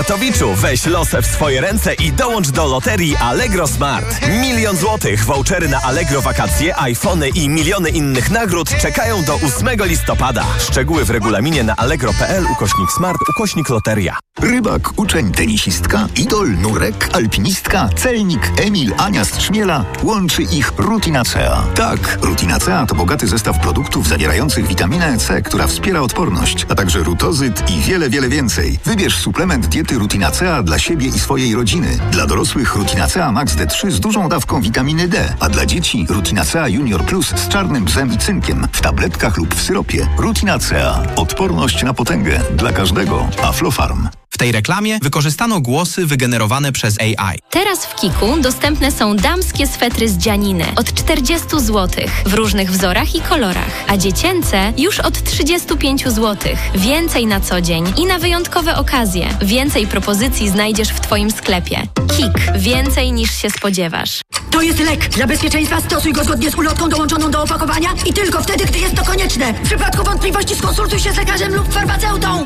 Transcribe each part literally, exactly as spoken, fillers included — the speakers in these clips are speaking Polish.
Smartowiczu, weź losę w swoje ręce i dołącz do loterii Allegro Smart. Milion złotych, vouchery na Allegro wakacje, iPhony i miliony innych nagród czekają do ósmego listopada. Szczegóły w regulaminie na allegro.pl ukośnik smart ukośnik loteria. Rybak, uczeń, tenisistka, idol, nurek, alpinistka, celnik, Emil, Ania z Trzmiela. Łączy ich Rutinacea. Tak, Rutinacea to bogaty zestaw produktów zawierających witaminę C, która wspiera odporność, a także rutozyt i wiele, wiele więcej. Wybierz suplement diety Rutinacea dla siebie i swojej rodziny. Dla dorosłych Rutinacea Max D trzy z dużą dawką witaminy D, a dla dzieci Rutinacea Junior Plus z czarnym bzem i cynkiem w tabletkach lub w syropie. Rutinacea. Odporność na potęgę dla każdego. Aflofarm. W tej reklamie wykorzystano głosy wygenerowane przez A I. Teraz w Kiku dostępne są damskie swetry z dzianiny od czterdzieści złotych w różnych wzorach i kolorach, a dziecięce już od trzydzieści pięć złotych. Więcej na co dzień i na wyjątkowe okazje. Więcej propozycji znajdziesz w Twoim sklepie. Kik. Więcej niż się spodziewasz. To jest lek. Dla bezpieczeństwa stosuj go zgodnie z ulotką dołączoną do opakowania i tylko wtedy, gdy jest to konieczne. W przypadku wątpliwości skonsultuj się z lekarzem lub farmaceutą.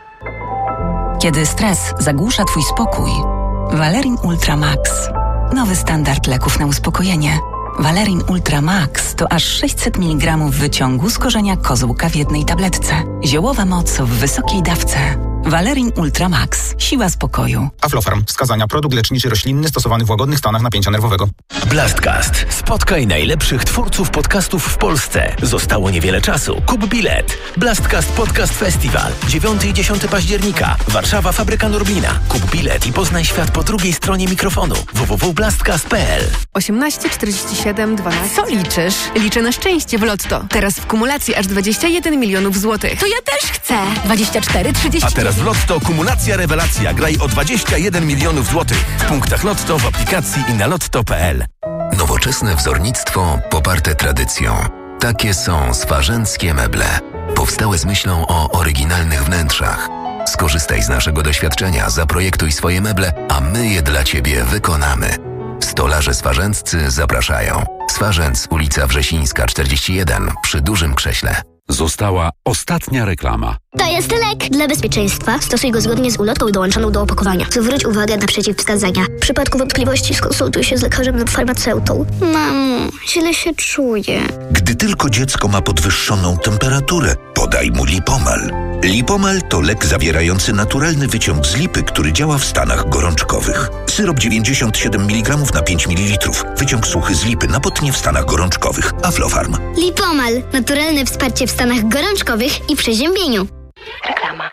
Kiedy stres zagłusza Twój spokój, Valerin Ultra Max. Nowy standard leków na uspokojenie. Valerin Ultra Max to aż sześćset miligramów wyciągu z korzenia kozłka w jednej tabletce. Ziołowa moc w wysokiej dawce. Valerin Ultra Max. Siła spokoju. Aflofarm. Wskazania. Produkt leczniczy roślinny stosowany w łagodnych stanach napięcia nerwowego. Blastcast. Spotkaj najlepszych twórców podcastów w Polsce. Zostało niewiele czasu. Kup bilet. Blastcast Podcast Festival. dziewiątego i dziesiątego października. Warszawa, Fabryka Norblina. Kup bilet i poznaj świat po drugiej stronie mikrofonu. w w w kropka blastcast kropka p l. osiemnaście czterdzieści siedem dwanaście. Co liczysz? Liczę na szczęście w Lotto. Teraz w kumulacji aż dwadzieścia jeden milionów złotych. To ja też chcę. dwadzieścia cztery trzydzieści. A teraz w Lotto kumulacja rewelacja. Graj o dwadzieścia jeden milionów złotych. W punktach Lotto, w aplikacji i na lotto kropka p l. Nowoczesne wzornictwo poparte tradycją. Takie są swarzęckie meble. Powstałe z myślą o oryginalnych wnętrzach. Skorzystaj z naszego doświadczenia, zaprojektuj swoje meble, a my je dla Ciebie wykonamy. Stolarze swarzęccy zapraszają. Swarzędz, ulica Wrzesińska czterdzieści jeden, przy Dużym Krześle. Została ostatnia reklama. To jest lek. Dla bezpieczeństwa stosuj go zgodnie z ulotką dołączoną do opakowania. Zwróć uwagę na przeciwwskazania. W przypadku wątpliwości skonsultuj się z lekarzem lub farmaceutą. Mamo, źle się czuję. Gdy tylko dziecko ma podwyższoną temperaturę, podaj mu Lipomal. Lipomal to lek zawierający naturalny wyciąg z lipy, który działa w stanach gorączkowych. Syrop dziewięćdziesiąt siedem miligramów na pięć mililitrów. Wyciąg suchy z lipy na potnie w stanach gorączkowych. Aflofarm. Lipomal. Naturalne wsparcie w stanach gorączkowych i przeziębieniu. Reklama.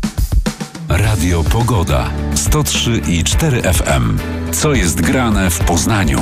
Radio Pogoda. sto trzy i cztery F M. Co jest grane w Poznaniu?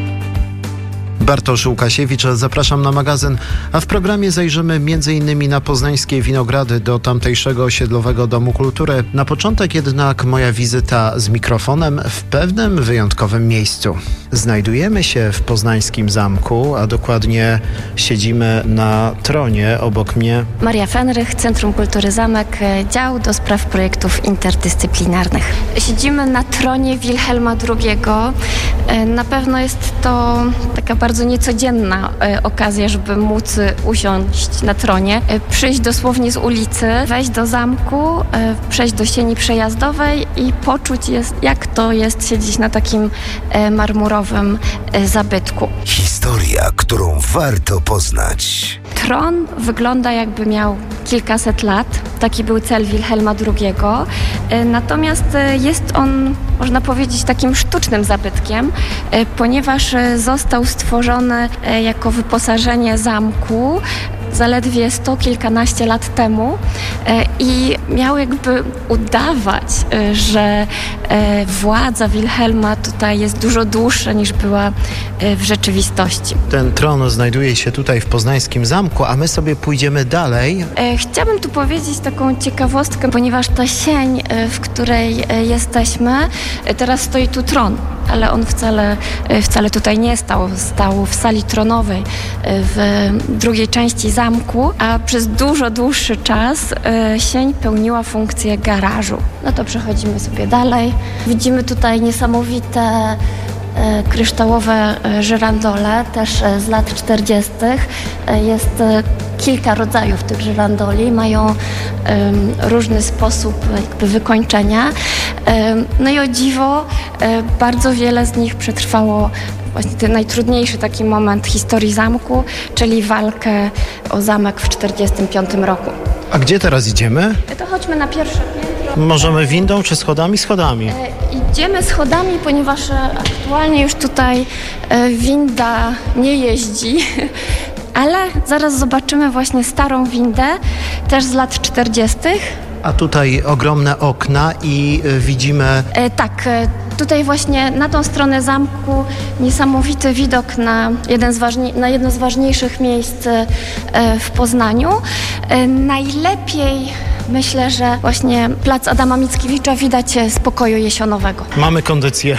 Bartosz Łukasiewicz, zapraszam na magazyn, a w programie zajrzymy między innymi na poznańskie winogrady do tamtejszego osiedlowego domu kultury. Na początek jednak moja wizyta z mikrofonem w pewnym wyjątkowym miejscu. Znajdujemy się w poznańskim zamku, a dokładnie siedzimy na tronie obok mnie. Maria Fenrych, Centrum Kultury Zamek, dział do spraw projektów interdyscyplinarnych. Siedzimy na tronie Wilhelma drugiego. Na pewno jest to taka bardzo bardzo niecodzienna e, okazja, żeby móc usiąść na tronie, e, przyjść dosłownie z ulicy, wejść do zamku, e, przejść do sieni przejazdowej i poczuć, jest, jak to jest siedzieć na takim e, marmurowym e, zabytku. Historia, którą warto poznać. Tron wygląda, jakby miał kilkaset lat. Taki był cel Wilhelma drugiego. E, natomiast e, jest on, można powiedzieć, takim sztucznym zabytkiem, e, ponieważ e, został stworzony jako wyposażenie zamku zaledwie sto kilkanaście lat temu i miał jakby udawać, że władza Wilhelma tutaj jest dużo dłuższa niż była w rzeczywistości. Ten tron znajduje się tutaj w poznańskim zamku, a my sobie pójdziemy dalej. Chciałabym tu powiedzieć taką ciekawostkę, ponieważ ta sień, w której jesteśmy, teraz stoi tu tron, ale on wcale, wcale tutaj nie stał. Stał w sali tronowej w drugiej części zamku, a przez dużo dłuższy czas sień pełniła funkcję garażu. No to przechodzimy sobie dalej. Widzimy tutaj niesamowite kryształowe żyrandole, też z lat czterdziestych. Jest kilka rodzajów tych żyrandoli, mają um, różny sposób jakby wykończenia. Um, no i o dziwo um, bardzo wiele z nich przetrwało właśnie ten najtrudniejszy taki moment historii zamku, czyli walkę o zamek w czterdziestym piątym roku. A gdzie teraz idziemy? To chodźmy na pierwsze piętro. Możemy windą czy schodami? Schodami. E, idziemy schodami, ponieważ e, aktualnie już tutaj e, winda nie jeździ. Ale zaraz zobaczymy właśnie starą windę, też z lat czterdziestych. A tutaj ogromne okna i y, widzimy... E, tak, e, tutaj właśnie na tą stronę zamku niesamowity widok na, jeden z ważni- na jedno z ważniejszych miejsc e, w Poznaniu. E, najlepiej myślę, że właśnie plac Adama Mickiewicza widać z pokoju jesionowego. Mamy kondycję.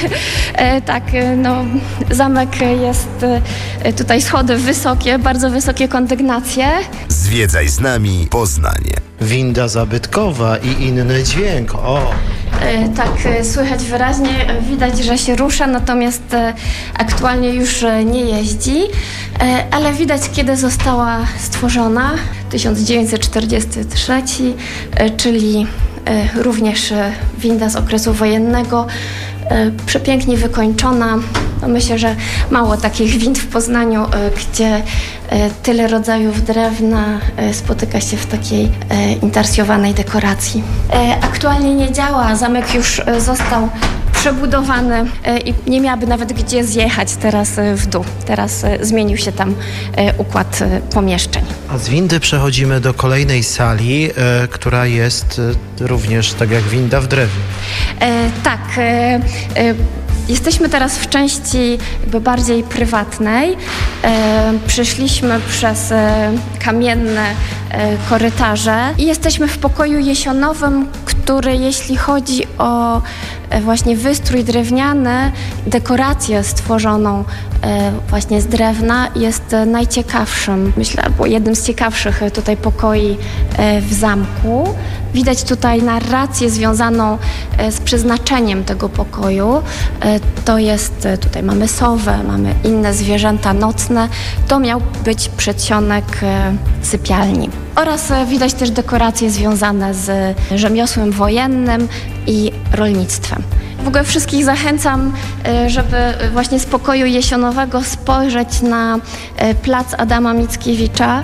e, tak, no zamek jest, e, tutaj schody wysokie, bardzo wysokie kondygnacje. Zwiedzaj z nami Poznanie. Winda zabytkowa i inny dźwięk. O! E, tak, e, słychać wyraźnie, e, widać, że się rusza, natomiast e, aktualnie już e, nie jeździ, e, ale widać, kiedy została stworzona, tysiąc dziewięćset czterdziesty trzeci, e, czyli e, również e, winda z okresu wojennego, e, przepięknie wykończona. No myślę, że mało takich wind w Poznaniu, e, gdzie e, tyle rodzajów drewna e, spotyka się w takiej e, intarsjowanej dekoracji. E, aktualnie nie działa, zamek już e, został przebudowany e, i nie miałaby nawet gdzie zjechać teraz e, w dół. Teraz e, zmienił się tam e, układ e, pomieszczeń. A z windy przechodzimy do kolejnej sali, e, która jest e, również tak jak winda w drewnie. E, tak, e, e, jesteśmy teraz w części jakby bardziej prywatnej. E, przyszliśmy przez e, kamienne e, korytarze i jesteśmy w pokoju jesionowym, który jeśli chodzi o e, właśnie wystrój drewniany, dekorację stworzoną e, właśnie z drewna jest e, najciekawszym, myślę, albo jednym z ciekawszych e, tutaj pokoi e, w zamku. Widać tutaj narrację związaną e, z przeznaczeniem tego pokoju. E, to jest, e, tutaj mamy sowę, mamy inne zwierzęta nocne. To miał być przedsionek e, sypialni. Oraz e, widać też dekoracje związane z rzemiosłem wojennym i rolnictwem. W ogóle wszystkich zachęcam, żeby właśnie z pokoju jesionowego spojrzeć na plac Adama Mickiewicza.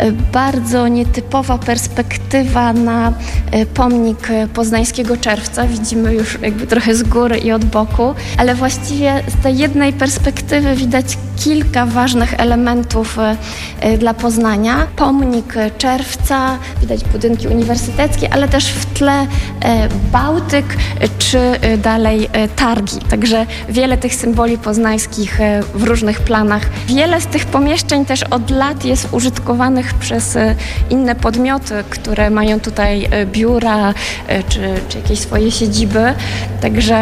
Bardzo nietypowa perspektywa na pomnik Poznańskiego Czerwca. Widzimy już jakby trochę z góry i od boku, ale właściwie z tej jednej perspektywy widać kilka ważnych elementów dla Poznania. Pomnik Czerwca, widać budynki uniwersyteckie, ale też w tle Bałtyk czy dalej targi. Także wiele tych symboli poznańskich w różnych planach. Wiele z tych pomieszczeń też od lat jest użytkowanych przez inne podmioty, które mają tutaj biura czy, czy jakieś swoje siedziby. Także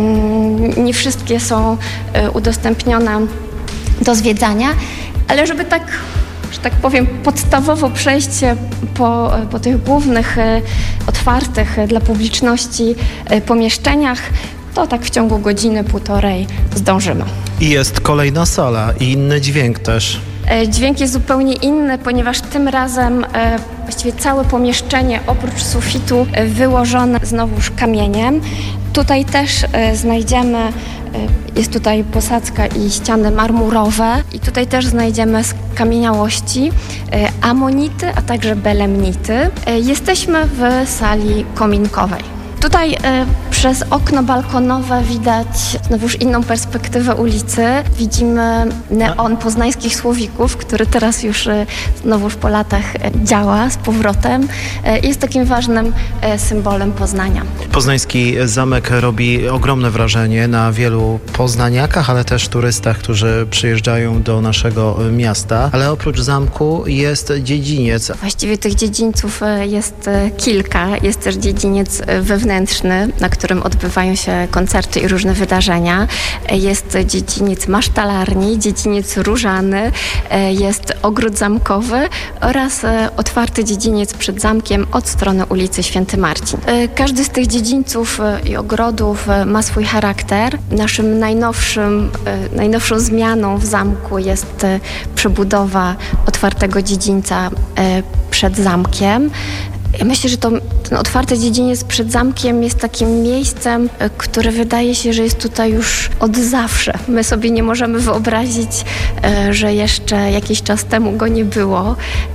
mm, nie wszystkie są udostępnione do zwiedzania, ale żeby tak, że tak powiem, podstawowo przejść po, po tych głównych, otwartych dla publiczności pomieszczeniach, to tak w ciągu godziny, półtorej zdążymy. I jest kolejna sala i inny dźwięk też. Dźwięk jest zupełnie inny, ponieważ tym razem e, właściwie całe pomieszczenie oprócz sufitu e, wyłożone znowuż kamieniem. Tutaj też e, znajdziemy, e, jest tutaj posadzka i ściany marmurowe i tutaj też znajdziemy skamieniałości, e, amonity, a także belemnity. E, jesteśmy w sali kominkowej. Tutaj e, przez okno balkonowe widać znowuż inną perspektywę ulicy. Widzimy neon poznańskich słowików, który teraz już e, znowuż po latach e, działa z powrotem. E, jest takim ważnym e, symbolem Poznania. Poznański zamek robi ogromne wrażenie na wielu poznaniakach, ale też turystach, którzy przyjeżdżają do naszego miasta. Ale oprócz zamku jest dziedziniec. Właściwie tych dziedzińców e, jest e, kilka. Jest też dziedziniec wewnętrzny, na którym którym odbywają się koncerty i różne wydarzenia. Jest dziedziniec masztalarni, dziedziniec różany, jest ogród zamkowy oraz otwarty dziedziniec przed zamkiem od strony ulicy Święty Marcin. Każdy z tych dziedzińców i ogrodów ma swój charakter. Naszym najnowszym, najnowszą zmianą w zamku jest przebudowa otwartego dziedzińca przed zamkiem. Ja myślę, że to, ten otwarty dziedziniec przed zamkiem jest takim miejscem, które wydaje się, że jest tutaj już od zawsze. My sobie nie możemy wyobrazić, że jeszcze jakiś czas temu go nie było,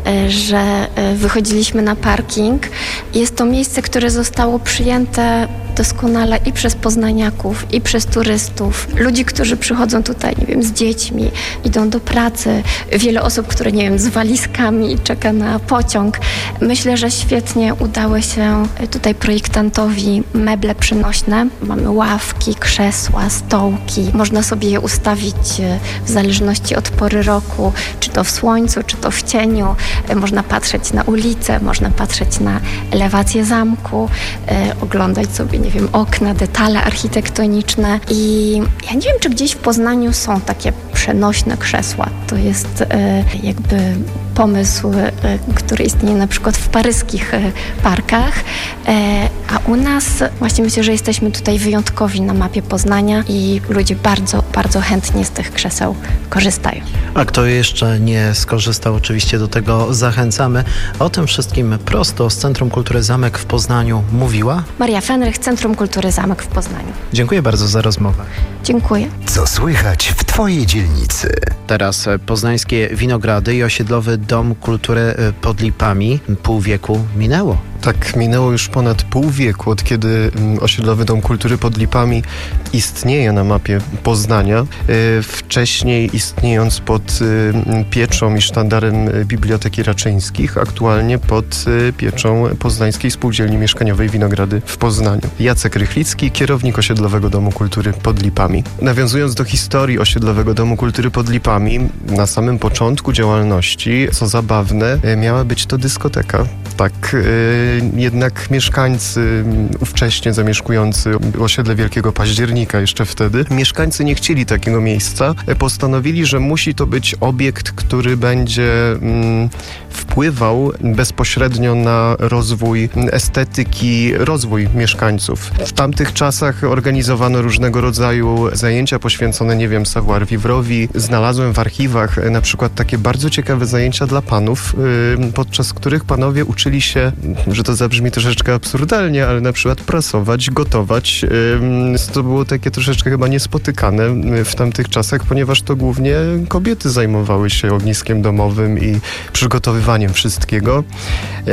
że wychodziliśmy na parking. Jest to miejsce, które zostało przyjęte doskonale i przez poznaniaków, i przez turystów. Ludzi, którzy przychodzą tutaj, nie wiem, z dziećmi, idą do pracy. Wiele osób, które, nie wiem, z walizkami czeka na pociąg. Myślę, że świetnie udały się tutaj projektantowi meble przenośne. Mamy ławki, krzesła, stołki. Można sobie je ustawić w zależności od pory roku, czy to w słońcu, czy to w cieniu. Można patrzeć na ulicę, można patrzeć na elewację zamku, oglądać sobie, nie wiem, okna, detale architektoniczne. I ja nie wiem, czy gdzieś w Poznaniu są takie przenośne krzesła. To jest e, jakby pomysł, e, który istnieje na przykład w paryskich e, parkach. E, a u nas właśnie myślę, że jesteśmy tutaj wyjątkowi na mapie Poznania i ludzie bardzo, bardzo chętnie z tych krzeseł korzystają. A kto jeszcze nie skorzystał, oczywiście do tego zachęcamy. O tym wszystkim prosto z Centrum Kultury Zamek w Poznaniu mówiła Maria Fenrych, Centrum Kultury Zamek w Poznaniu. Dziękuję bardzo za rozmowę. Dziękuję. Co słychać w Twojej dzielnicy? Teraz poznańskie winogrady i osiedlowy Dom Kultury pod Lipami. Pół wieku minęło. Tak, minęło już ponad pół wieku, od kiedy osiedlowy Dom Kultury pod Lipami istnieje na mapie Poznania. Wcześniej istniejąc pod pieczą i sztandarem Biblioteki Raczyńskich, aktualnie pod pieczą Poznańskiej Spółdzielni Mieszkaniowej Winogrady w Poznaniu. Jacek Rychlicki, kierownik osiedlowego Domu Kultury pod Lipami. Nawiązując do historii osiedlowego Domu Kultury pod Lipami, na samym początku działalności, co zabawne, miała być to dyskoteka. Tak, jednak mieszkańcy ówcześnie zamieszkujący osiedle Wielkiego Października jeszcze wtedy, mieszkańcy nie chcieli takiego miejsca. Postanowili, że musi to być obiekt, który będzie mm, wpływał bezpośrednio na rozwój estetyki, rozwój mieszkańców. W tamtych czasach organizowano różnego rodzaju zajęcia poświęcone, nie wiem, savoir-vivre'owi. Znalazłem w archiwach na przykład takie bardzo ciekawe zajęcia dla panów, yy, podczas których panowie uczyli się, że to zabrzmi troszeczkę absurdalnie, ale na przykład prasować, gotować. Yy, to było takie troszeczkę chyba niespotykane w tamtych czasach, ponieważ to głównie kobiety zajmowały się ogniskiem domowym i przygotowywaniem wszystkiego. Yy,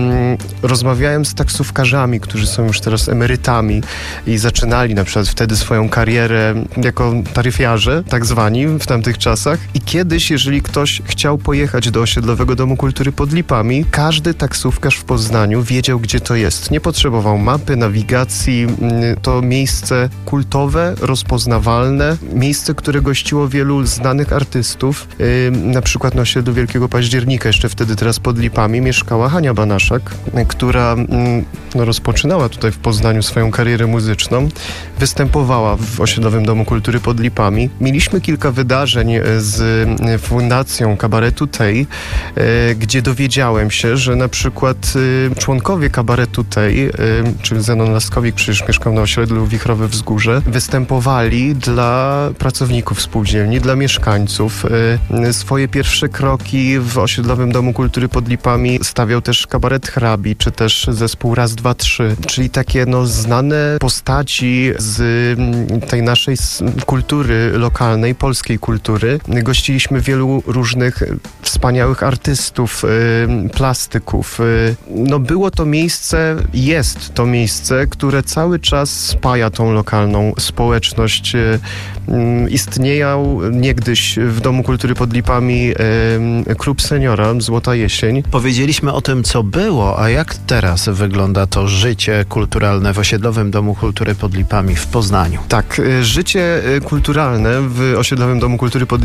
rozmawiałem z taksówkarzami, którzy są już teraz emerytami i zaczynali na przykład wtedy swoją karierę jako taryfiarze, tak zwani w tamtych czasach. I kiedyś, jeżeli ktoś chciał pojechać do osiedlowego Domu Kultury pod Lipami, każdy taksówkarz w Poznaniu wiedział, gdzie to jest. Nie potrzebował mapy, nawigacji. To miejsce kultowe, rozpoznawalne, miejsce, które gościło wielu znanych artystów. Yy, na przykład na osiedlu Wielkiego Października, jeszcze wtedy teraz pod Lipami, mieszkała Hania Banaszak, która yy, no, rozpoczynała tutaj w Poznaniu swoją karierę muzyczną. Występowała w osiedlowym Domu Kultury pod Lipami. Mieliśmy kilka wydarzeń z Fundacją Kabaretu Tej, gdzie dowiedziałem się, że na przykład członkowie Kabaretu Tej, czyli Zenon Laskowik, przecież mieszkał na osiedlu Wichrowe Wzgórze, występowali dla pracowników spółdzielni, dla mieszkańców. Swoje pierwsze kroki w osiedlowym Domu Kultury pod Lipami stawiał też Kabaret Hrabi, czy też zespół Raz, Dwa, Trzy, czyli takie no znane postaci z tej naszej kultury lokalnej, polskiej kultury. Gościliśmy wielu różnych wspaniałych artystów, y, plastyków. Y, no było to miejsce, jest to miejsce, które cały czas spaja tą lokalną społeczność. Y, y, istniał niegdyś w Domu Kultury pod Lipami y, klub seniora Złota Jesień. Powiedzieliśmy o tym, co było, a jak teraz wygląda to życie kulturalne w osiedlowym Domu Kultury pod Lipami w Poznaniu? Tak, y, życie y, kulturalne w osiedlowym Domu Kultury pod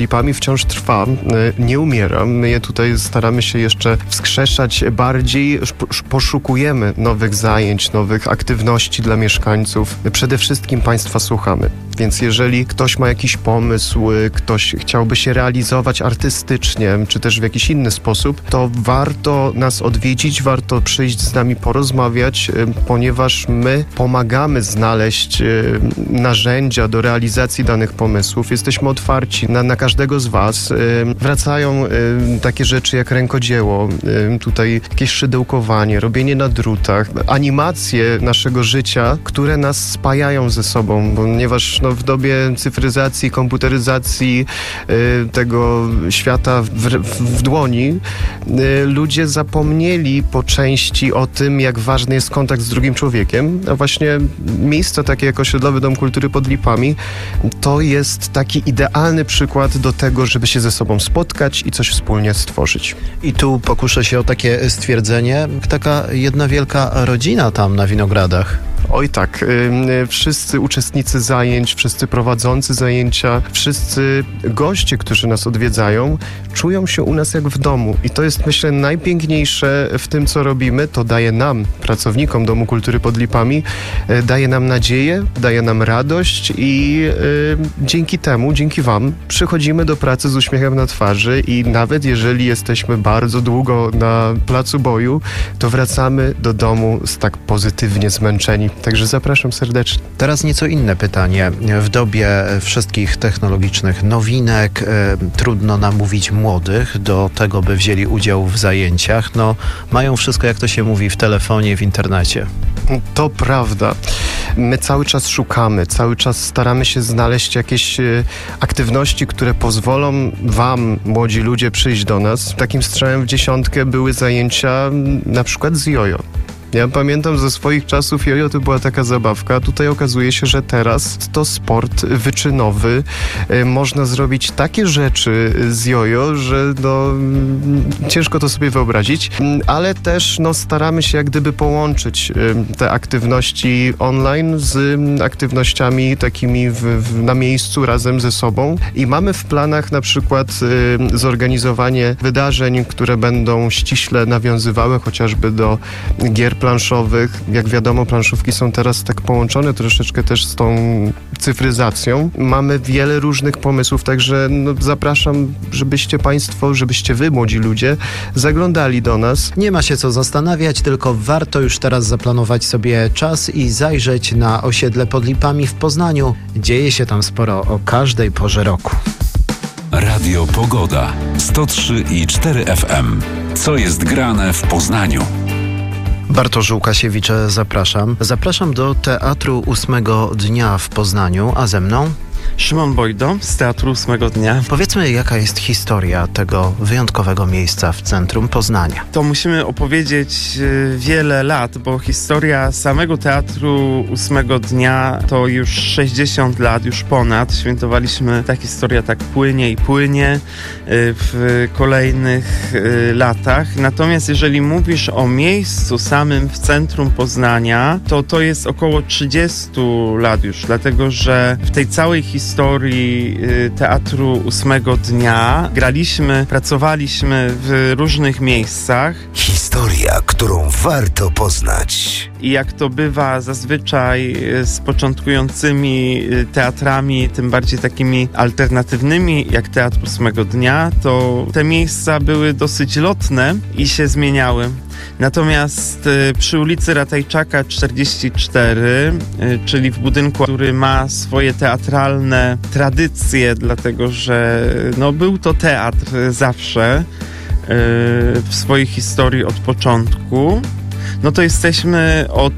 Lipami wciąż trwa, nie umiera. My je tutaj staramy się jeszcze wskrzeszać bardziej, poszukujemy nowych zajęć, nowych aktywności dla mieszkańców. Przede wszystkim Państwa słuchamy. Więc jeżeli ktoś ma jakiś pomysł, ktoś chciałby się realizować artystycznie, czy też w jakiś inny sposób, to warto nas odwiedzić, warto przyjść z nami porozmawiać, ponieważ my pomagamy znaleźć narzędzia do realizacji danych pomysłów. Jesteśmy otwarci na, na każdego z Was. Wracają takie rzeczy jak rękodzieło, tutaj jakieś szydełkowanie, robienie na drutach, animacje naszego życia, które nas spajają ze sobą, ponieważ no, w dobie cyfryzacji, komputeryzacji tego świata w, w, w dłoni, ludzie zapomnieli po części o tym, jak ważny jest kontakt z drugim człowiekiem, a właśnie miejsce takie jak Osiedlowy Dom Kultury pod Lipami to jest taki idealny przykład do tego, żeby się ze sobą spotkać i coś wspólnie stworzyć. I tu pokuszę się o takie stwierdzenie, taka jedna wielka rodzina tam na Winogradach. Oj tak, yy, wszyscy uczestnicy zajęć, wszyscy prowadzący zajęcia, wszyscy goście, którzy nas odwiedzają, czują się u nas jak w domu. I to jest, myślę, najpiękniejsze w tym, co robimy. To daje nam, pracownikom Domu Kultury pod Lipami, yy, daje nam nadzieję, daje nam radość i yy, dzięki temu, dzięki Wam, przychodzimy do pracy z uśmiechem na twarzy i nawet jeżeli jesteśmy bardzo długo na placu boju, to wracamy do domu z tak pozytywnie zmęczeni. Także zapraszam serdecznie. Teraz nieco inne pytanie. W dobie wszystkich technologicznych nowinek e, trudno namówić młodych do tego, by wzięli udział w zajęciach. No, mają wszystko, jak to się mówi, w telefonie, w internecie. To prawda. My cały czas szukamy, cały czas staramy się znaleźć jakieś e, aktywności, które pozwolą Wam, młodzi ludzie, przyjść do nas. Takim strzałem w dziesiątkę były zajęcia na przykład z jojo. Ja pamiętam ze swoich czasów jojo to była taka zabawka. Tutaj okazuje się, że teraz to sport wyczynowy. E, można zrobić takie rzeczy z jojo, że no, ciężko to sobie wyobrazić, ale też no, staramy się jak gdyby połączyć e, te aktywności online z aktywnościami takimi w, w, na miejscu razem ze sobą i mamy w planach na przykład e, zorganizowanie wydarzeń, które będą ściśle nawiązywały chociażby do gier planszowych. Jak wiadomo, planszówki są teraz tak połączone troszeczkę też z tą cyfryzacją. Mamy wiele różnych pomysłów, także no, zapraszam, żebyście Państwo, żebyście Wy, młodzi ludzie, zaglądali do nas. Nie ma się co zastanawiać, tylko warto już teraz zaplanować sobie czas i zajrzeć na osiedle pod Lipami w Poznaniu. Dzieje się tam sporo o każdej porze roku. Radio Pogoda sto trzy i cztery F M. Co jest grane w Poznaniu? Bartosz Łukasiewicz, zapraszam. Zapraszam do Teatru Ósmego Dnia w Poznaniu, a ze mną Szymon Bojdo z Teatru Ósmego Dnia. Powiedzmy, jaka jest historia tego wyjątkowego miejsca w centrum Poznania. To musimy opowiedzieć wiele lat, bo historia samego Teatru Ósmego Dnia to już sześćdziesiąt lat, już ponad. Świętowaliśmy, ta historia tak płynie i płynie w kolejnych latach. Natomiast jeżeli mówisz o miejscu samym w centrum Poznania, to to jest około trzydzieści lat już, dlatego że w tej całej historii Teatru Ósmego Dnia graliśmy, pracowaliśmy w różnych miejscach. Historia, którą warto poznać. I jak to bywa zazwyczaj z początkującymi teatrami, tym bardziej takimi alternatywnymi jak Teatr Ósmego Dnia, to te miejsca były dosyć lotne i się zmieniały. Natomiast przy ulicy Ratajczaka czterdzieści cztery, czyli w budynku, który ma swoje teatralne tradycje, dlatego że no, był to teatr zawsze w swojej historii od początku, no to jesteśmy od